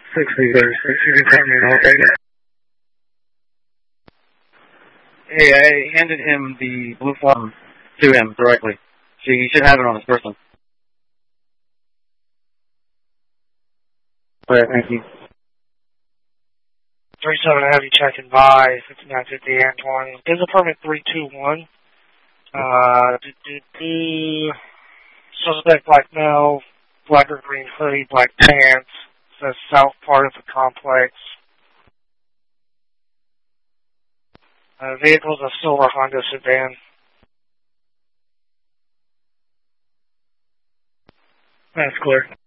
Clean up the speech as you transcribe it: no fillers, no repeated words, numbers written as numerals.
636, you can tell me and I'll take it. Hey, I handed him the blue form to him directly. So he should have it on his person. Alright, thank you. 37 Heavy checking by 5950 Antoine. There's a permit 321. Suspect black male, black or green hoodie, black pants. Says south part of the complex. Vehicle's a silver Honda sedan. That's clear.